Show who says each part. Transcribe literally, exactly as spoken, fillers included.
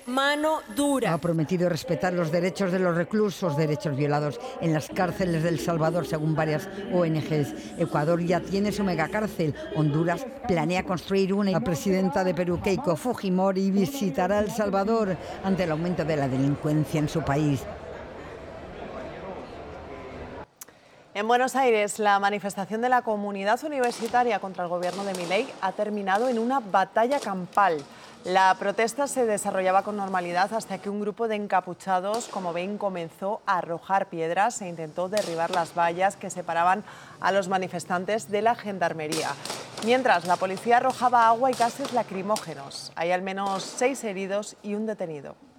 Speaker 1: mano dura.
Speaker 2: Ha prometido respetar los derechos de los reclusos, derechos violados en las cárceles de El Salvador, según varias O N Ges. Ecuador ya tiene su megacárcel. Honduras planea construir una. La presidenta de Perú, Keiko Fujimori, visitará El Salvador ante el aumento de la delincuencia en su país.
Speaker 3: En Buenos Aires, la manifestación de la comunidad universitaria contra el gobierno de Milei ha terminado en una batalla campal. La protesta se desarrollaba con normalidad hasta que un grupo de encapuchados, como ven, comenzó a arrojar piedras e intentó derribar las vallas que separaban a los manifestantes de la gendarmería. Mientras, la policía arrojaba agua y gases lacrimógenos. Hay al menos seis heridos y un detenido.